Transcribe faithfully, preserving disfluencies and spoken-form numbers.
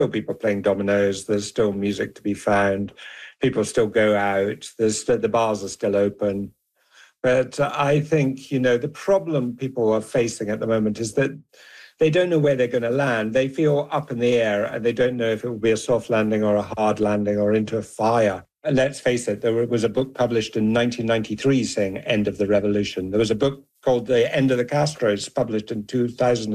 still people playing dominoes. There's still music to be found. People still go out. There's the bars are still open. But I think, you know, the problem people are facing at the moment is that they don't know where they're going to land. They feel up in the air and they don't know if it will be a soft landing or a hard landing or into a fire. And let's face it, there was a book published in nineteen ninety-three saying end of the revolution. There was a book called The End of the Castros published in two thousand